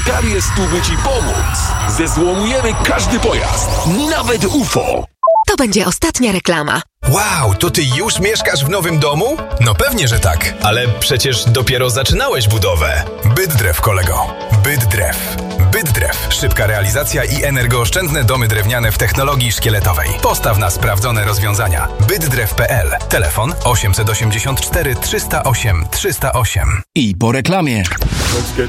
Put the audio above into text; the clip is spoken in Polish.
Car jest tu, by Ci pomóc. Zezłomujemy każdy pojazd, nawet UFO. To będzie ostatnia reklama. Wow, to ty już mieszkasz w nowym domu? No pewnie, że tak, ale przecież dopiero zaczynałeś budowę. Bydrew, kolego. Bydrew. Bydrew. Szybka realizacja i energooszczędne domy drewniane w technologii szkieletowej. Postaw na sprawdzone rozwiązania. Bydrew.pl. Telefon 884 308 308. I po reklamie. Let's get